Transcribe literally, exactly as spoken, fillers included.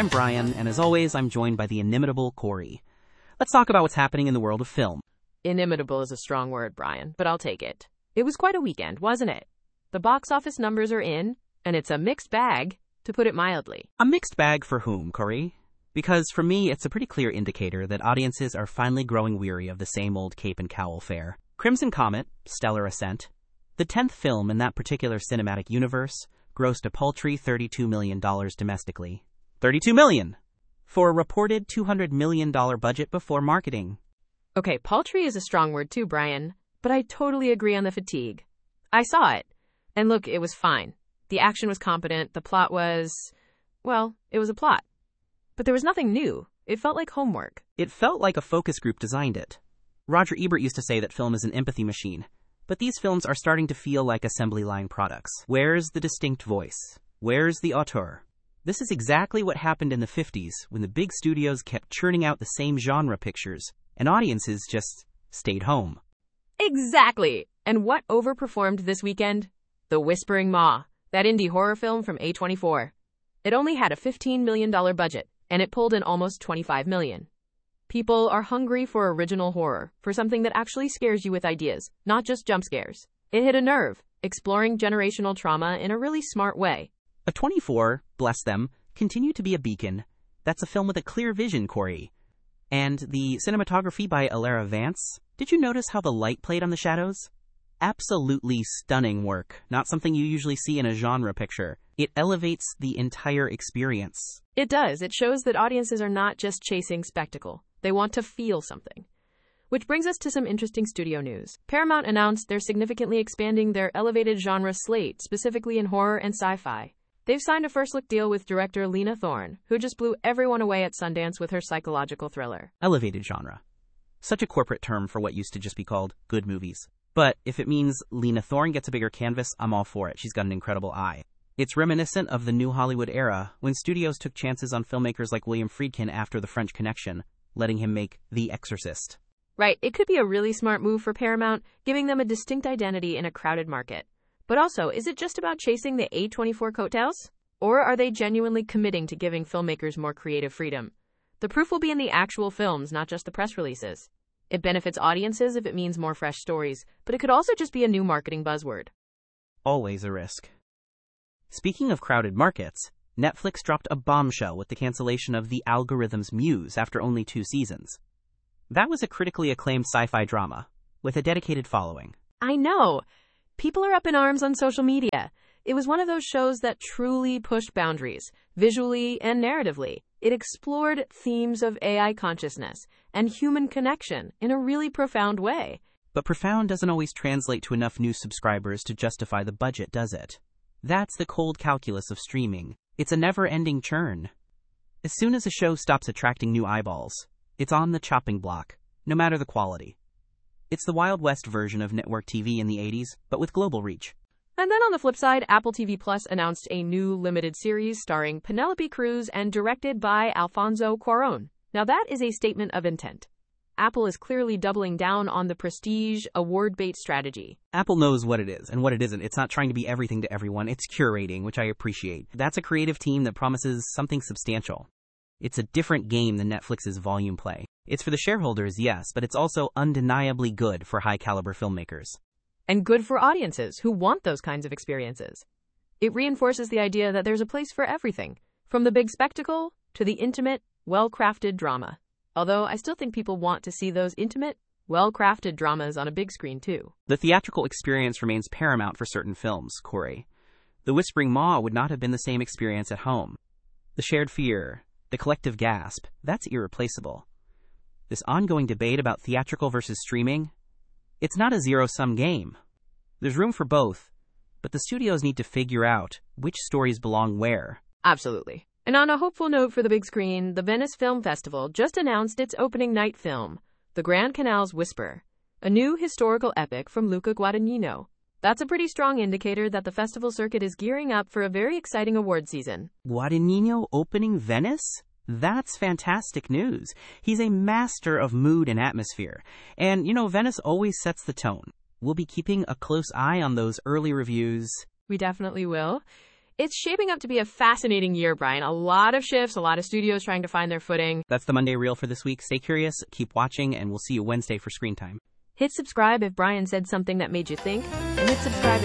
I'm Brian, and as always, I'm joined by the inimitable Corey. Let's talk about what's happening in the world of film. Inimitable is a strong word, Brian, but I'll take it. It was quite a weekend, wasn't it? The box office numbers are in, and it's a mixed bag, to put it mildly. A mixed bag for whom, Corey? Because for me, it's a pretty clear indicator that audiences are finally growing weary of the same old cape and cowl fare. Crimson Comet, Stellar Ascent, the tenth film in that particular cinematic universe, grossed a paltry thirty-two million dollars domestically. thirty-two million dollars! For a reported two hundred million dollars budget before marketing. Okay, paltry is a strong word too, Brian, but I totally agree on the fatigue. I saw it, and look, it was fine. The action was competent, the plot was, well, it was a plot. But there was nothing new. It felt like homework. It felt like a focus group designed it. Roger Ebert used to say that film is an empathy machine, but these films are starting to feel like assembly line products. Where's the distinct voice? Where's the auteur? This is exactly what happened in the fifties when the big studios kept churning out the same genre pictures, and audiences just stayed home. Exactly! And what overperformed this weekend? The Whispering Maw, that indie horror film from A twenty-four. It only had a fifteen million dollars budget, and it pulled in almost twenty-five million dollars. People are hungry for original horror, for something that actually scares you with ideas, not just jump scares. It hit a nerve, exploring generational trauma in a really smart way. A twenty-four, bless them, continue to be a beacon. That's a film with a clear vision, Corey. And the cinematography by Alara Vance, did you notice how the light played on the shadows? Absolutely stunning work, not something you usually see in a genre picture. It elevates the entire experience. It does. It shows that audiences are not just chasing spectacle. They want to feel something. Which brings us to some interesting studio news. Paramount announced they're significantly expanding their elevated genre slate, specifically in horror and sci-fi. They've signed a first-look deal with director Lena Thorne, who just blew everyone away at Sundance with her psychological thriller. Elevated genre. Such a corporate term for what used to just be called good movies. But if it means Lena Thorne gets a bigger canvas, I'm all for it. She's got an incredible eye. It's reminiscent of the New Hollywood era, when studios took chances on filmmakers like William Friedkin after The French Connection, letting him make The Exorcist. Right, it could be a really smart move for Paramount, giving them a distinct identity in a crowded market. But also, is it just about chasing the A twenty-four coattails? Or are they genuinely committing to giving filmmakers more creative freedom? The proof will be in the actual films, not just the press releases. It benefits audiences if it means more fresh stories, but it could also just be a new marketing buzzword. Always a risk. Speaking of crowded markets, Netflix dropped a bombshell with the cancellation of The Algorithm's Muse after only two seasons. That was a critically acclaimed sci-fi drama, with a dedicated following. I know! People are up in arms on social media. It was one of those shows that truly pushed boundaries, visually and narratively. It explored themes of A I consciousness and human connection in a really profound way. But profound doesn't always translate to enough new subscribers to justify the budget, does it? That's the cold calculus of streaming. It's a never-ending churn. As soon as a show stops attracting new eyeballs, it's on the chopping block, no matter the quality. It's the Wild West version of network T V in the eighties, but with global reach. And then on the flip side, Apple T V Plus announced a new limited series starring Penelope Cruz and directed by Alfonso Cuarón. Now that is a statement of intent. Apple is clearly doubling down on the prestige, award-bait strategy. Apple knows what it is and what it isn't. It's not trying to be everything to everyone. It's curating, which I appreciate. That's a creative team that promises something substantial. It's a different game than Netflix's volume play. It's for the shareholders, yes, but it's also undeniably good for high-caliber filmmakers. And good for audiences who want those kinds of experiences. It reinforces the idea that there's a place for everything, from the big spectacle to the intimate, well-crafted drama. Although I still think people want to see those intimate, well-crafted dramas on a big screen too. The theatrical experience remains paramount for certain films, Corey. The Whispering Maw would not have been the same experience at home. The shared fear, the collective gasp, that's irreplaceable. This ongoing debate about theatrical versus streaming, it's not a zero-sum game. There's room for both, but the studios need to figure out which stories belong where. Absolutely. And on a hopeful note for the big screen, the Venice Film Festival just announced its opening night film, The Grand Canal's Whisper, a new historical epic from Luca Guadagnino. That's a pretty strong indicator that the festival circuit is gearing up for a very exciting award season. Guadagnino opening Venice? That's fantastic news. He's a master of mood and atmosphere. And, you know, Venice always sets the tone. We'll be keeping a close eye on those early reviews. We definitely will. It's shaping up to be a fascinating year, Brian. A lot of shifts, a lot of studios trying to find their footing. That's the Monday Reel for this week. Stay curious, keep watching, and we'll see you Wednesday for Screen Time. Hit subscribe if Brian said something that made you think, and hit subscribe